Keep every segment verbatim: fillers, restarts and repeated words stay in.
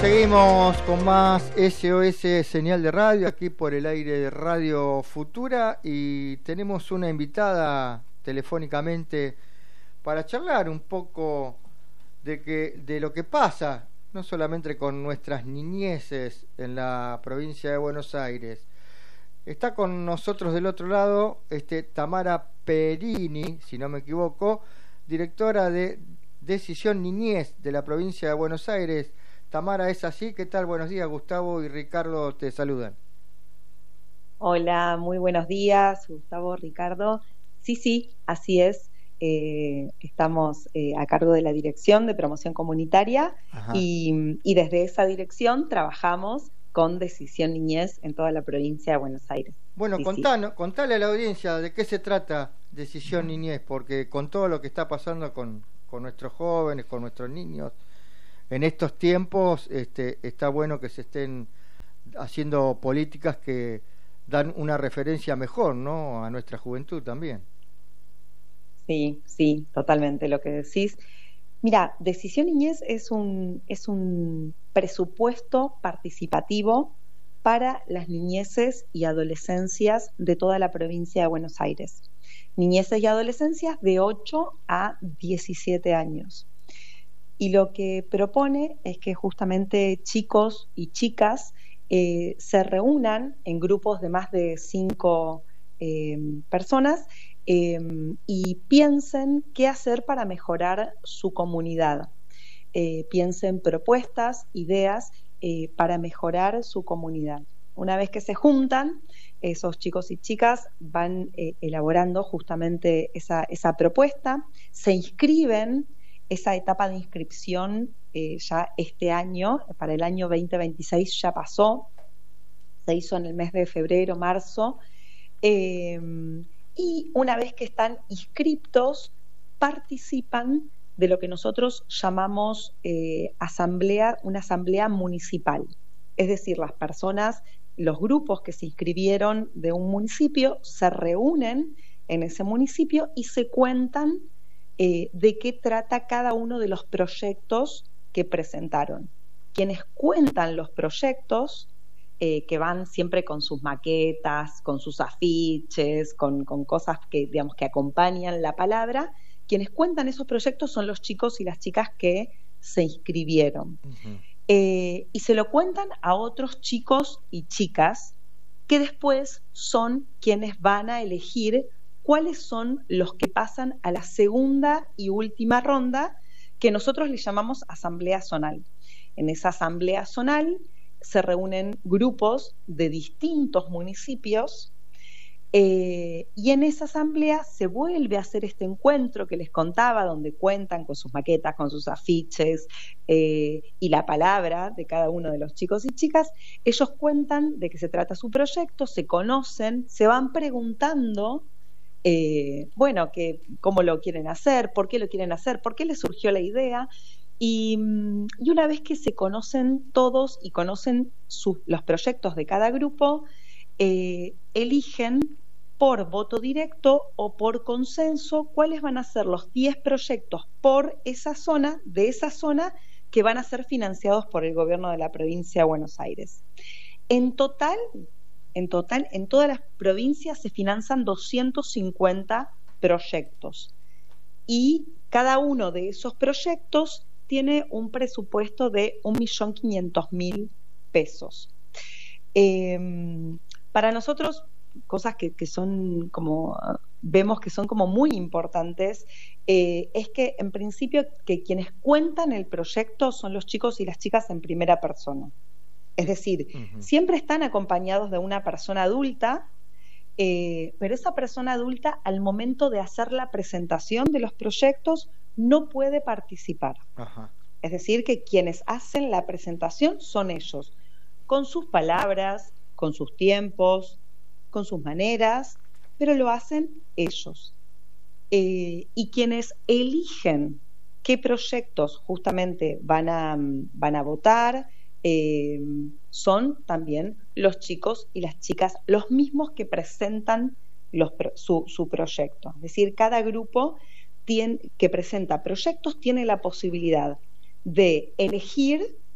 Seguimos con más S O S Señal de Radio, aquí por el aire de Radio Futura, y tenemos una invitada telefónicamente para charlar un poco de, que, de lo que pasa, no solamente con nuestras niñeces en la provincia de Buenos Aires. Está con nosotros del otro lado este, Tamara Perini, si no me equivoco, directora de Decisión Niñez de la provincia de Buenos Aires. Tamara, ¿es así? ¿Qué tal? Buenos días, Gustavo y Ricardo te saludan. Hola, muy buenos días, Gustavo, Ricardo. Sí, sí, así es. Eh, estamos eh, a cargo de la Dirección de Promoción Comunitaria y, y desde esa dirección trabajamos con Decisión Niñez en toda la provincia de Buenos Aires. Bueno, sí, contanos, sí. contale a la audiencia de qué se trata Decisión Niñez, porque con todo lo que está pasando con, con nuestros jóvenes, con nuestros niños, en estos tiempos este, está bueno que se estén haciendo políticas que dan una referencia mejor, ¿no?, a nuestra juventud también. Sí, sí, totalmente lo que decís. Mira, Decisión Niñez es un, es un presupuesto participativo para las niñeces y adolescencias de toda la provincia de Buenos Aires. Niñeces y adolescencias de ocho a diecisiete años. Y lo que propone es que justamente chicos y chicas eh, se reúnan en grupos de más de cinco eh, personas eh, y piensen qué hacer para mejorar su comunidad. Eh, piensen propuestas, ideas eh, para mejorar su comunidad. Una vez que se juntan, esos chicos y chicas van eh, elaborando justamente esa, esa propuesta, se inscriben. Esa etapa de inscripción eh, ya este año, para el año veinte veintiséis ya pasó, se hizo en el mes de febrero, marzo, eh, y una vez que están inscriptos, participan de lo que nosotros llamamos eh, asamblea, una asamblea municipal. Es decir, las personas, los grupos que se inscribieron de un municipio, se reúnen en ese municipio y se cuentan Eh, de qué trata cada uno de los proyectos que presentaron. Quienes cuentan los proyectos, eh, que van siempre con sus maquetas, con sus afiches, con, con cosas que, digamos, que acompañan la palabra, quienes cuentan esos proyectos son los chicos y las chicas que se inscribieron. Uh-huh. Eh, y se lo cuentan a otros chicos y chicas que después son quienes van a elegir cuáles son los que pasan a la segunda y última ronda, que nosotros le llamamos asamblea zonal. En esa asamblea zonal se reúnen grupos de distintos municipios eh, y en esa asamblea se vuelve a hacer este encuentro que les contaba, donde cuentan con sus maquetas, con sus afiches eh, y la palabra de cada uno de los chicos y chicas. Ellos cuentan de qué se trata su proyecto, se conocen, se van preguntando Eh, bueno, que cómo lo quieren hacer, por qué lo quieren hacer, por qué les surgió la idea, y, y una vez que se conocen todos y conocen sus, los proyectos de cada grupo, eh, eligen por voto directo o por consenso cuáles van a ser los diez proyectos por esa zona, de esa zona, que van a ser financiados por el gobierno de la provincia de Buenos Aires. En total, En total, en todas las provincias se financian doscientos cincuenta proyectos y cada uno de esos proyectos tiene un presupuesto de un millón quinientos mil pesos. Eh, para nosotros, cosas que, que son como, vemos que son como muy importantes, eh, es que en principio que quienes cuentan el proyecto son los chicos y las chicas en primera persona. Es decir, uh-huh. siempre están acompañados de una persona adulta, eh, pero esa persona adulta al momento de hacer la presentación de los proyectos no puede participar. Uh-huh. Es decir, que quienes hacen la presentación son ellos, con sus palabras, con sus tiempos, con sus maneras, pero lo hacen ellos. Eh, y quienes eligen qué proyectos justamente van a, van a votar, Eh, son también los chicos y las chicas, los mismos que presentan los, su, su proyecto. Es decir, cada grupo tiene, que presenta proyectos tiene la posibilidad de elegir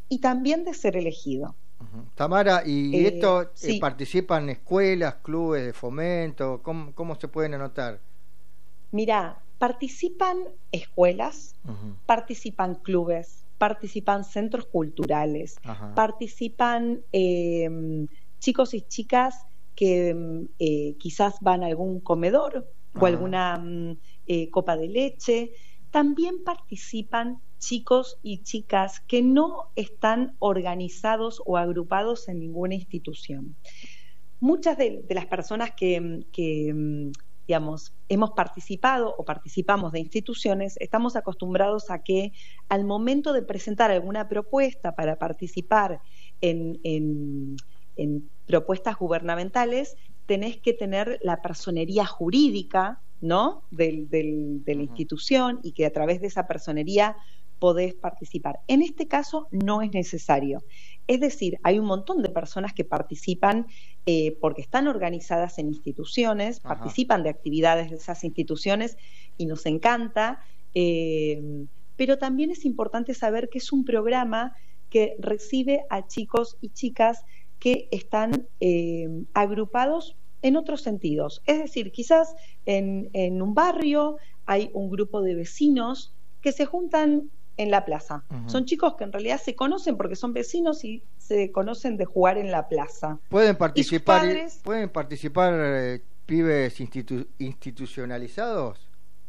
y también de ser elegido. Uh-huh. Tamara, ¿y Eh, esto sí. eh, participan escuelas, clubes de fomento? ¿Cómo, cómo se pueden anotar? Mira, participan escuelas, Uh-huh. participan clubes, participan centros culturales, Ajá. participan eh, chicos y chicas que eh, quizás van a algún comedor o Ajá. alguna mm, eh, copa de leche. También participan chicos y chicas que no están organizados o agrupados en ninguna institución. Muchas de, de las personas que, que, digamos, hemos participado o participamos de instituciones, estamos acostumbrados a que al momento de presentar alguna propuesta para participar en, en, en propuestas gubernamentales, tenés que tener la personería jurídica, ¿no?, del, del, de la institución, y que a través de esa personería podés participar. En este caso no es necesario. Es decir, hay un montón de personas que participan eh, porque están organizadas en instituciones, Ajá. participan de actividades de esas instituciones y nos encanta, eh, pero también es importante saber que es un programa que recibe a chicos y chicas que están eh, agrupados en otros sentidos. Es decir, quizás en, en un barrio hay un grupo de vecinos que se juntan en la plaza. Uh-huh. Son chicos que en realidad se conocen porque son vecinos y se conocen de jugar en la plaza. ¿Pueden participar, padres, ¿pueden participar eh, pibes institu- institucionalizados?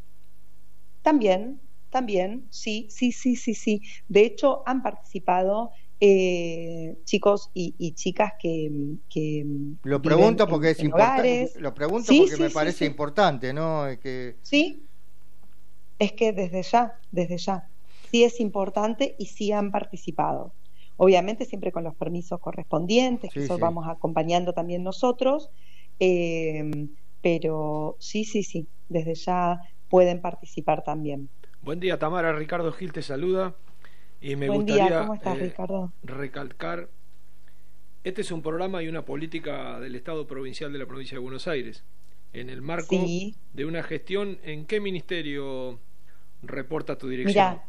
También, también, sí, sí, sí, sí, sí. De hecho, han participado eh, chicos y, y chicas que, que lo pregunto porque en, es en importante. Lo pregunto sí, porque sí, me sí, parece sí. importante, ¿no? Que... Sí, es que desde ya, desde ya, sí es importante y sí han participado. Obviamente siempre con los permisos correspondientes, sí, que eso sí. vamos acompañando también nosotros, eh, pero sí, sí, sí, desde ya pueden participar también. Buen día, Tamara. Ricardo Gil te saluda y me Buen gustaría día, ¿cómo estás, eh, Ricardo? recalcar, este es un programa y una política del Estado provincial de la provincia de Buenos Aires, en el marco sí. de una gestión. ¿En qué ministerio reporta tu dirección? Mirá,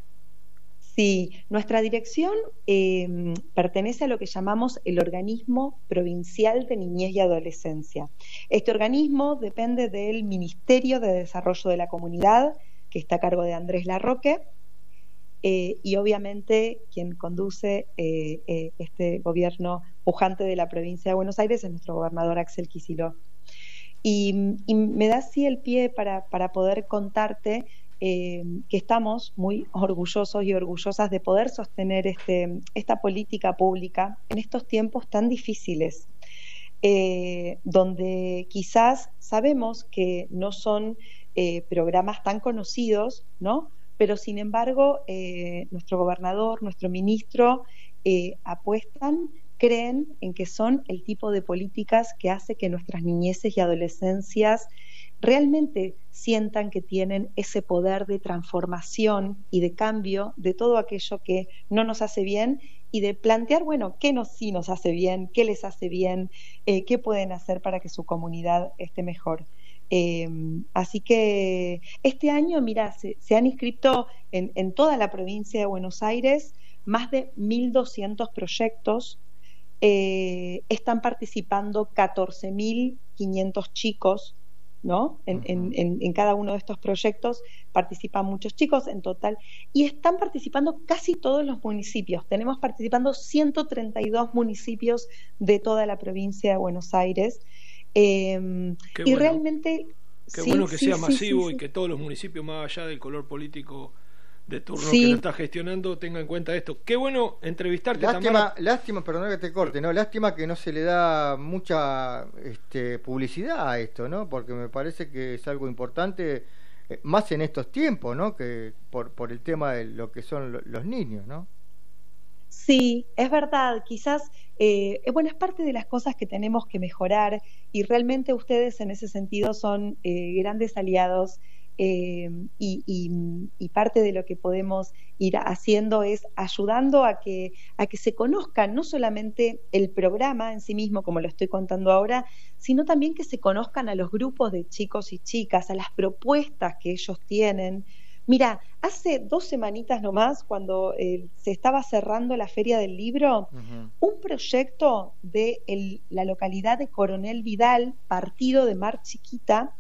sí, nuestra dirección eh, pertenece a lo que llamamos el Organismo Provincial de Niñez y Adolescencia. Este organismo depende del Ministerio de Desarrollo de la Comunidad, que está a cargo de Andrés Larroque, eh, y obviamente quien conduce eh, eh, este gobierno pujante de la provincia de Buenos Aires es nuestro gobernador Axel Kicillof. Y, y me da así el pie para, para poder contarte Eh, que estamos muy orgullosos y orgullosas de poder sostener este, esta política pública en estos tiempos tan difíciles, eh, donde quizás sabemos que no son eh, programas tan conocidos, ¿no? Pero sin embargo eh, nuestro gobernador, nuestro ministro eh, apuestan, creen en que son el tipo de políticas que hace que nuestras niñeces y adolescencias realmente sientan que tienen ese poder de transformación y de cambio de todo aquello que no nos hace bien y de plantear, bueno, qué nos, sí nos hace bien, qué les hace bien, eh, qué pueden hacer para que su comunidad esté mejor. Eh, así que este año, mira, se, se han inscrito en, en toda la provincia de Buenos Aires más de mil doscientos proyectos. Eh, están participando catorce mil quinientos chicos, ¿no? En, uh-huh. en, en, en cada uno de estos proyectos participan muchos chicos en total y están participando casi todos los municipios. Tenemos participando ciento treinta y dos municipios de toda la provincia de Buenos Aires. Eh, Qué y bueno. realmente... Qué sí, bueno que sí, sea sí, masivo sí, sí. y que todos los municipios, más allá del color político de turno sí. que lo está gestionando, tenga en cuenta esto. Qué bueno entrevistarte, lástima, Tamara. Lástima, perdón que te corte, ¿no? Lástima que no se le da mucha este, publicidad a esto, ¿no? Porque me parece que es algo importante, eh, más en estos tiempos, ¿no? Que por, por el tema de lo que son lo, los niños, ¿no? Sí, es verdad, quizás, eh, bueno, es parte de las cosas que tenemos que mejorar y realmente ustedes en ese sentido son eh, grandes aliados. Eh, y, y, y parte de lo que podemos ir haciendo es ayudando a que, a que se conozcan no solamente el programa en sí mismo, como lo estoy contando ahora, sino también que se conozcan a los grupos de chicos y chicas, a las propuestas que ellos tienen, Mira, hace dos semanitas nomás, cuando eh, se estaba cerrando la Feria del Libro, uh-huh. un proyecto de el, la localidad de Coronel Vidal, partido de Mar Chiquita,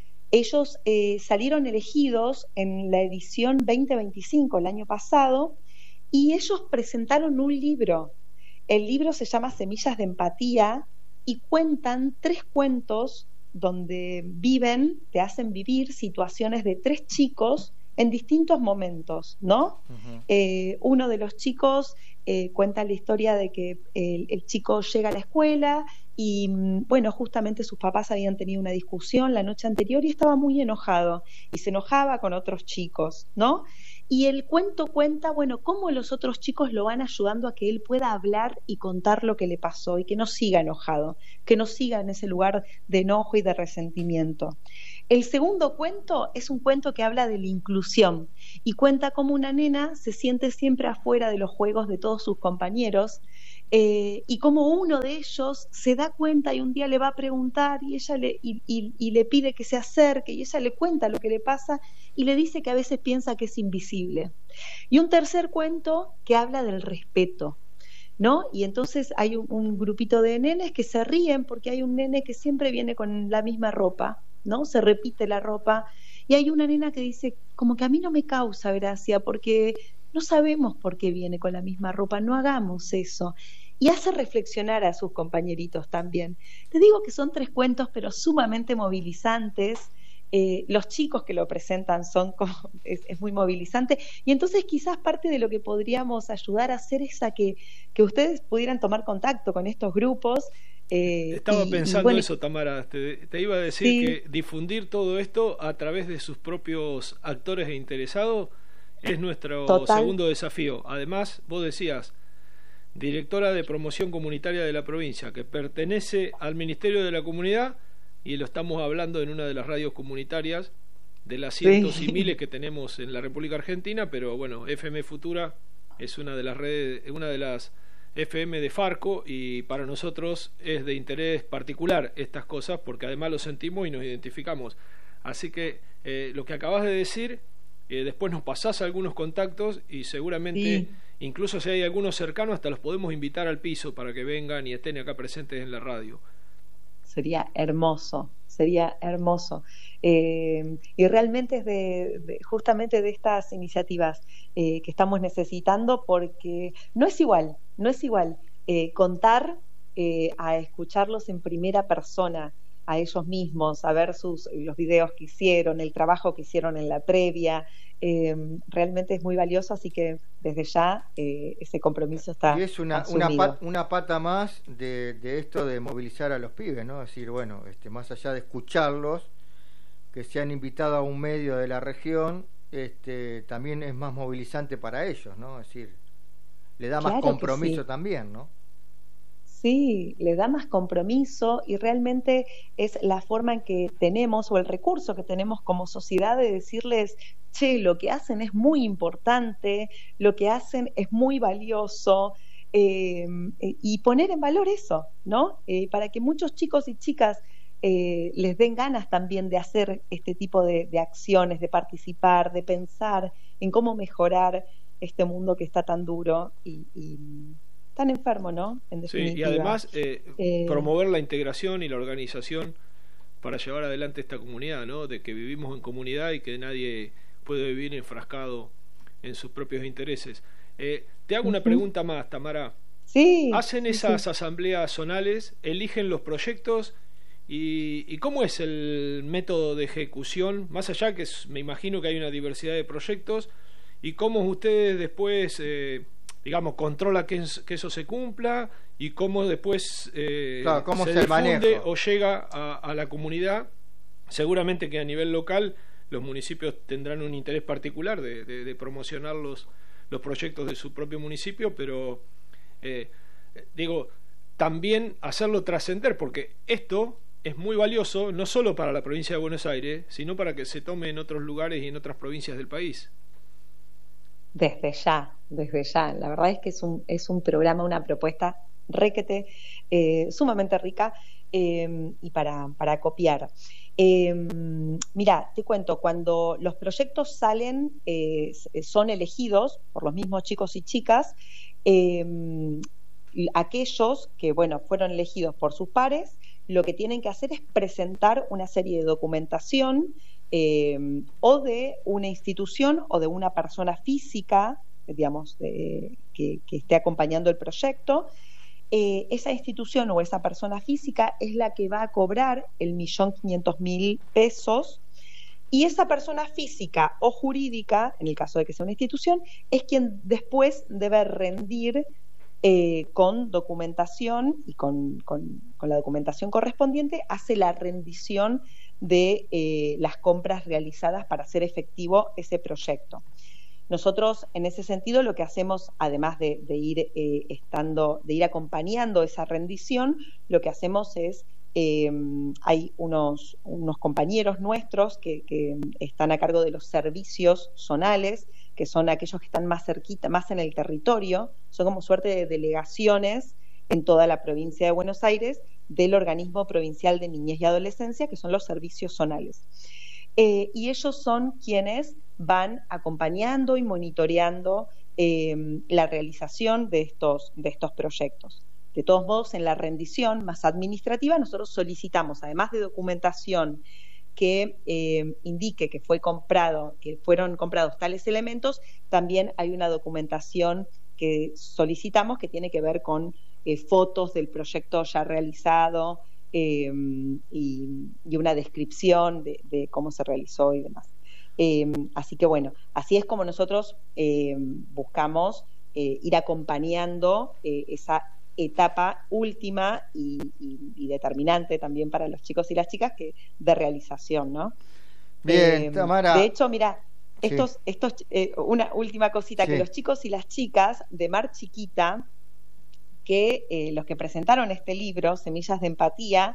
ellos eh, salieron elegidos en la edición veinte veinticinco, el año pasado, y ellos presentaron un libro. El libro se llama Semillas de Empatía y cuentan tres cuentos donde viven, te hacen vivir situaciones de tres chicos en distintos momentos, ¿no? Uh-huh. Eh, uno de los chicos eh, cuenta la historia de que el, el chico llega a la escuela y, bueno, justamente sus papás habían tenido una discusión la noche anterior y estaba muy enojado y se enojaba con otros chicos, ¿no? Y el cuento cuenta, bueno, cómo los otros chicos lo van ayudando a que él pueda hablar y contar lo que le pasó y que no siga enojado, que no siga en ese lugar de enojo y de resentimiento. El segundo cuento es un cuento que habla de la inclusión y cuenta cómo una nena se siente siempre afuera de los juegos de todos sus compañeros eh, y cómo uno de ellos se da cuenta y un día le va a preguntar y ella le, y, y, y le pide que se acerque y ella le cuenta lo que le pasa y le dice que a veces piensa que es invisible. Y un tercer cuento que habla del respeto, ¿no? Y entonces hay un, un grupito de nenes que se ríen porque hay un nene que siempre viene con la misma ropa, ¿no? Se repite la ropa y hay una nena que dice como que a mí no me causa gracia porque no sabemos por qué viene con la misma ropa, no hagamos eso. Y hace reflexionar a sus compañeritos también. Te digo que son tres cuentos pero sumamente movilizantes. Eh, los chicos que lo presentan son como, es, es muy movilizante y entonces quizás parte de lo que podríamos ayudar a hacer es a que, que ustedes pudieran tomar contacto con estos grupos. Eh, Estaba y, pensando y bueno, eso, Tamara, te, te iba a decir sí. que difundir todo esto a través de sus propios actores e interesados es nuestro Total. segundo desafío. Además, vos decías, directora de promoción comunitaria de la provincia, que pertenece al Ministerio de la Comunidad, y lo estamos hablando en una de las radios comunitarias de las cientos sí. y miles que tenemos en la República Argentina, pero bueno, F M Futura es una de las redes, una de las F M de Farco y para nosotros es de interés particular estas cosas porque además lo sentimos y nos identificamos. Así que eh, lo que acabas de decir, eh, después nos pasás algunos contactos y seguramente sí. incluso si hay algunos cercanos hasta los podemos invitar al piso para que vengan y estén acá presentes en la radio. Sería hermoso, sería hermoso. Eh, y realmente es de, de justamente de estas iniciativas eh, que estamos necesitando porque no es igual, no es igual eh, contar eh, a escucharlos en primera persona a ellos mismos, a ver sus, los videos que hicieron, el trabajo que hicieron en la previa. Eh, realmente es muy valioso, así que desde ya eh, ese compromiso está y es una, una, pat, una pata más de, de esto de movilizar a los pibes, ¿no? Es decir, bueno, este, más allá de escucharlos, que se han invitado a un medio de la región, este, también es más movilizante para ellos, ¿no? Es decir, le da claro más compromiso sí. también, ¿no? Sí, le da más compromiso y realmente es la forma en que tenemos o el recurso que tenemos como sociedad de decirles, che, lo que hacen es muy importante, lo que hacen es muy valioso eh, y poner en valor eso, ¿no? Eh, para que muchos chicos y chicas eh, les den ganas también de hacer este tipo de, de acciones, de participar, de pensar en cómo mejorar este mundo que está tan duro y... y tan enfermo, ¿no? En definitiva. Sí, y además eh, eh, promover la integración y la organización para llevar adelante esta comunidad, ¿no? De que vivimos en comunidad y que nadie puede vivir enfrascado en sus propios intereses. Eh, te hago una uh-huh. pregunta más, Tamara. Sí. ¿Hacen sí, esas sí. asambleas zonales, eligen los proyectos y, y cómo es el método de ejecución? Más allá que es, me imagino que hay una diversidad de proyectos y cómo ustedes después... Eh, digamos, controla que, es, que eso se cumpla y cómo después eh, claro, cómo se, se difunde o llega a, a la comunidad. Seguramente que a nivel local los municipios tendrán un interés particular de, de, de promocionar los, los proyectos de su propio municipio, pero eh, digo, también hacerlo trascender, porque esto es muy valioso no solo para la provincia de Buenos Aires, sino para que se tome en otros lugares y en otras provincias del país. Desde ya, desde ya. La verdad es que es un, es un programa, una propuesta requete, eh, sumamente rica eh, y para, para copiar. Eh, mira, te cuento, cuando los proyectos salen, eh, son elegidos por los mismos chicos y chicas, eh, aquellos que, bueno, fueron elegidos por sus pares, lo que tienen que hacer es presentar una serie de documentación eh, o de una institución o de una persona física, digamos, de, que, que esté acompañando el proyecto. Eh, esa institución o esa persona física es la que va a cobrar el millón quinientos mil pesos, y esa persona física o jurídica, en el caso de que sea una institución, es quien después debe rendir eh, con documentación y con, con, con la documentación correspondiente, hace la rendición de eh, las compras realizadas para hacer efectivo ese proyecto. Nosotros, en ese sentido, lo que hacemos, además de, de ir eh, estando, de ir acompañando esa rendición, lo que hacemos es, eh, hay unos, unos compañeros nuestros que, que están a cargo de los servicios zonales, que son aquellos que están más cerquita, más en el territorio, son como suerte de delegaciones en toda la provincia de Buenos Aires del Organismo Provincial de Niñez y Adolescencia, que son los servicios zonales. Eh, y ellos son quienes van acompañando y monitoreando eh, la realización de estos, de estos proyectos. De todos modos, en la rendición más administrativa, nosotros solicitamos, además de documentación que eh, indique que fue comprado, que fueron comprados tales elementos, también hay una documentación que solicitamos que tiene que ver con eh, fotos del proyecto ya realizado, Eh, y, y una descripción de, de cómo se realizó y demás. Eh, así que bueno, así es como nosotros eh, buscamos eh, ir acompañando eh, esa etapa última y, y, y determinante también para los chicos y las chicas que de realización, ¿no? Bien, eh, Tamara. De hecho, mira, estos, sí. estos eh, una última cosita, sí. Que los chicos y las chicas de Mar Chiquita, que eh, los que presentaron este libro, Semillas de Empatía,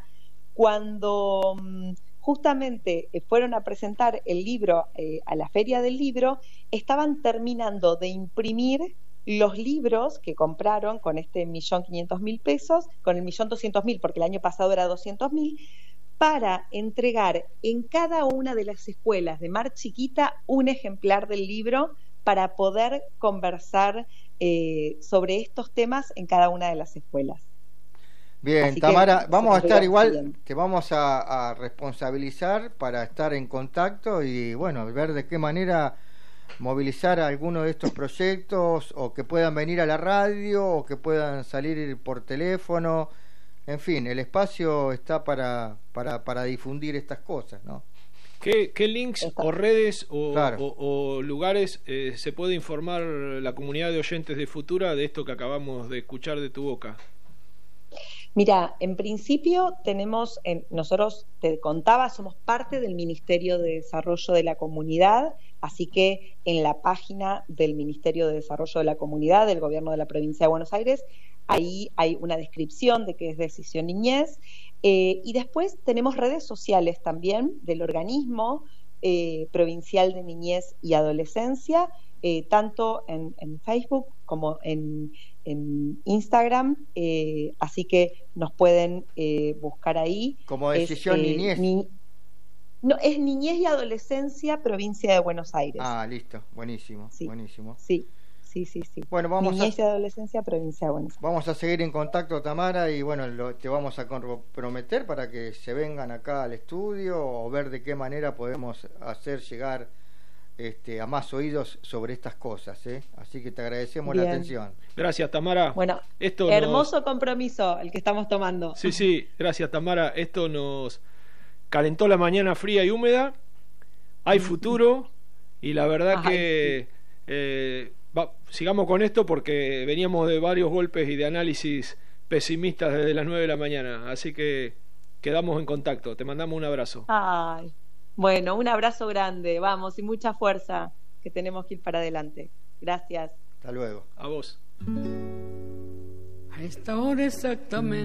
cuando mmm, justamente eh, fueron a presentar el libro eh, a la Feria del Libro, estaban terminando de imprimir los libros que compraron con este millón quinientos mil pesos, con el millón doscientos mil, porque el año pasado era doscientos mil, para entregar en cada una de las escuelas de Mar Chiquita un ejemplar del libro para poder conversar eh, sobre estos temas en cada una de las escuelas. Bien, Así Tamara, que, vamos a estar igual, bien. Te vamos a, a responsabilizar para estar en contacto y bueno, ver de qué manera movilizar a alguno de estos proyectos, o que puedan venir a la radio, o que puedan salir por teléfono. En fin, el espacio está para, para, para difundir estas cosas, ¿no? ¿Qué, qué links o redes o, claro. o, o lugares eh, se puede informar la comunidad de oyentes de Futura de esto que acabamos de escuchar de tu boca? Mira, en principio tenemos, en, nosotros te contaba, somos parte del Ministerio de Desarrollo de la Comunidad, así que en la página del Ministerio de Desarrollo de la Comunidad del Gobierno de la Provincia de Buenos Aires, ahí hay una descripción de qué es Decisión Niñez. Eh, y después tenemos redes sociales también del organismo eh, provincial de niñez y adolescencia, eh, tanto en, en Facebook como en, en Instagram, eh, así que nos pueden eh, buscar ahí. Como Decisión es, eh, Niñez. Ni, no, es Niñez y Adolescencia, Provincia de Buenos Aires. Ah, listo, buenísimo, sí, buenísimo. Sí. Sí, sí, sí. Bueno, vamos Niñez a, y Adolescencia, Provincia de Buenos Aires. Vamos a seguir en contacto, Tamara, y bueno, lo, te vamos a comprometer para que se vengan acá al estudio o ver de qué manera podemos hacer llegar este, a más oídos sobre estas cosas, ¿eh? Así que te agradecemos Bien. la atención. Gracias, Tamara. Bueno, Esto hermoso nos... compromiso el que estamos tomando. Sí, sí, gracias, Tamara. Esto nos calentó la mañana fría y húmeda. Hay futuro y la verdad Ay, que... Sí. Eh, Va, sigamos con esto porque veníamos de varios golpes y de análisis pesimistas desde las nueve de la mañana, así que quedamos en contacto, te mandamos un abrazo. Ay, bueno, un abrazo grande, vamos, y mucha fuerza, que tenemos que ir para adelante. Gracias. Hasta luego. A vos. A esta hora exactamente